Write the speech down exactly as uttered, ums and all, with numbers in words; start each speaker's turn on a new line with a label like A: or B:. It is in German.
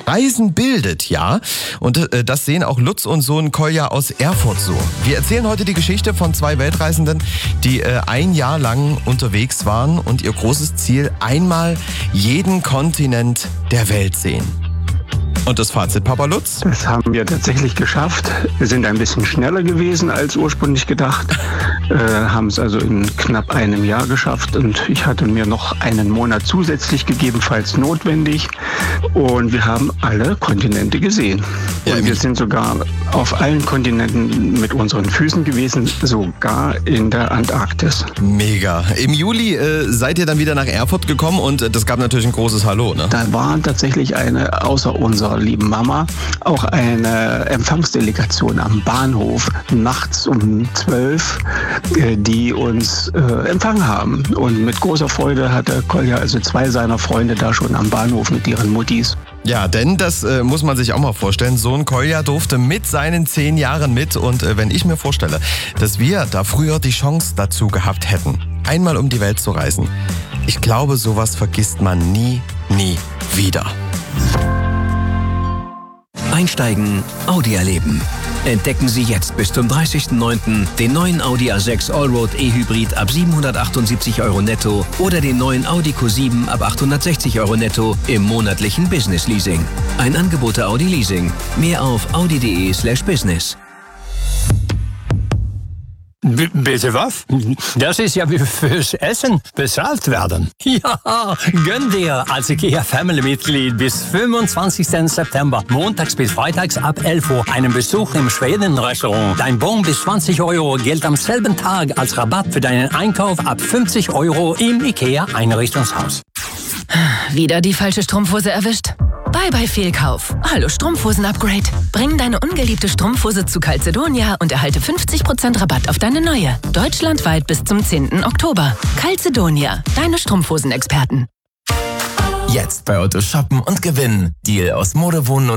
A: Reisen bildet, ja. Und äh, das sehen auch Lutz und Sohn Kolja aus Erfurt so. Wir erzählen heute die Geschichte von zwei Weltreisenden, die äh, ein Jahr lang unterwegs waren und ihr großes Ziel, einmal jeden Kontinent der Welt sehen. Und das Fazit, Papa Lutz?
B: Das haben wir tatsächlich geschafft. Wir sind ein bisschen schneller gewesen als ursprünglich gedacht. Äh, haben es also in knapp einem Jahr geschafft. Und ich hatte mir noch einen Monat zusätzlich gegeben, falls notwendig. Und wir haben alle Kontinente gesehen.
A: Ja,
B: und wir sind sogar auf allen Kontinenten mit unseren Füßen gewesen, sogar in der Antarktis.
A: Mega. Im Juli äh, seid ihr dann wieder nach Erfurt gekommen und äh, das gab natürlich ein großes Hallo, ne?
B: Da war tatsächlich eine, außer unserer lieben Mama, auch eine Empfangsdelegation am Bahnhof nachts um zwölf, äh, die uns äh, empfangen haben. Und mit großer Freude hatte Kolja also zwei seiner Freunde da schon am Bahnhof mit ihren Muttis.
A: Ja, denn das äh, muss man sich auch mal vorstellen. Sohn Kolja durfte mit seinen zehn Jahren mit. Und äh, wenn ich mir vorstelle, dass wir da früher die Chance dazu gehabt hätten, einmal um die Welt zu reisen, ich glaube, sowas vergisst man nie, nie wieder.
C: Einsteigen, Audi erleben. Entdecken Sie jetzt bis zum dreißigsten neunten den neuen Audi A sechs Allroad E-Hybrid ab siebenhundertachtundsiebzig Euro netto oder den neuen Audi Q sieben ab achthundertsechzig Euro netto im monatlichen Business Leasing. Ein Angebot der Audi Leasing. Mehr auf audi.de slash business.
D: B- bitte was? Das ist ja wie fürs Essen bezahlt werden. Ja, gönn dir als IKEA Family-Mitglied bis fünfundzwanzigsten September, montags bis freitags ab elf Uhr, einen Besuch im Schweden-Restaurant. Dein Bon bis zwanzig Euro gilt am selben Tag als Rabatt für deinen Einkauf ab fünfzig Euro im IKEA-Einrichtungshaus.
E: Wieder die falsche Strumpfhose erwischt? Bye bye Fehlkauf. Hallo Strumpfhosen-Upgrade. Bring deine ungeliebte Strumpfhose zu Calzedonia und erhalte fünfzig Prozent Rabatt auf deine neue. Deutschlandweit bis zum zehnten Oktober. Calzedonia, deine Strumpfhosen-Experten.
F: Jetzt bei Otto shoppen und gewinnen. Deal aus Mode, Wohnen und